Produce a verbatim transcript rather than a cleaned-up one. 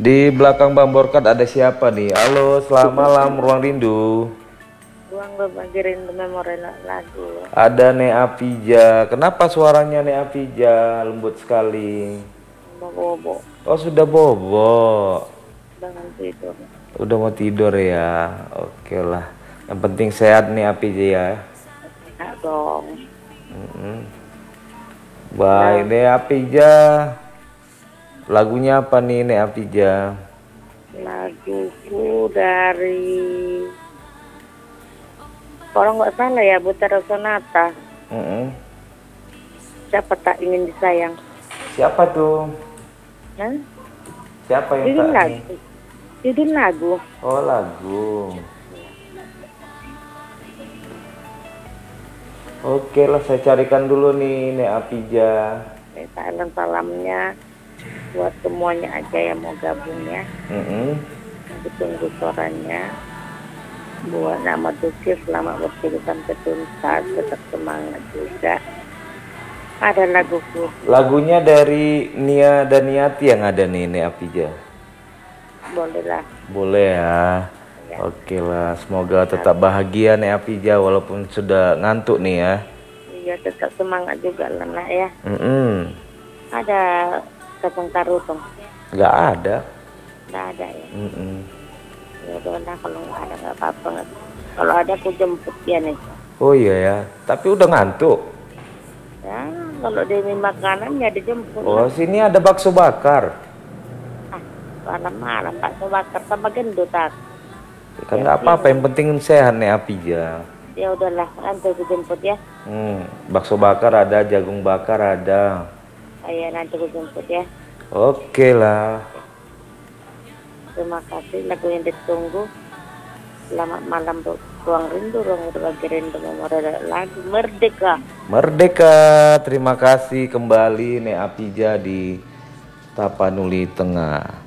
Di belakang Bang Borkat ada siapa nih? Halo, selamat malam Ruang Rindu. Ruang berbagi rindu memori lagu. Ada Nea Pija. Kenapa suaranya Nea Pija lembut sekali? Bobo. Oh, sudah bobo. Dengan tidur. Udah mau tidur ya. Oke lah. Yang penting sehat Nea Pija ya. Sehat dong. Mm-mm. Baik Nah, Nea Pija. Lagunya apa nih Nea Pija? laguku dari kalau nggak salah ya Butera Sonata. Mm-mm. Siapa tak ingin disayang? Siapa tuh? Hah? Siapa yang Judul tak nih? lagu. Judul lagu. Oh, lagu. Oke lah, saya carikan dulu nih Nea Pija. Salam salamnya buat semuanya aja yang mau gabung ya. Mm-mm. Aku tunggu suaranya. Buat nama Tuki selamat berpilih sampai tuntas, tetap semangat juga. Ada laguku. Lagunya dari Nia dan Niati yang ada nih Nea Pija. Boleh lah. Boleh ya. Ya. Oke lah, semoga tetap bahagia Nea Pija walaupun sudah ngantuk nih ya. Iya, tetap semangat juga lah nak ya. Mm-mm. Ada Kapang Tarutong? Nggak ada. Nggak ada ya. Mm-mm. Ya udah lah, kalau nggak ada nggak apa-apa. Kalau ada aku jemput dia nih. Oh iya ya, tapi udah ngantuk. Ya, kalau demi makanan ya dijemput. Oh, lah. sini ada bakso bakar. Ah, malam-malam Pak Sobakar sama gendut tak. Kan nggak apa-apa, yang penting sehat Nea Pija. Ya udahlah, nanti aku jemput ya. Hmm, bakso bakar ada, jagung bakar ada. Ayo nanti aku jemput ya. Oke lah. Terima kasih lagu yang ditunggu. Selamat malam ruang rindu, ruang berbagi rindu memori lagu Merdeka. Merdeka, terima kasih kembali Nea Pija di Tapanuli Tengah.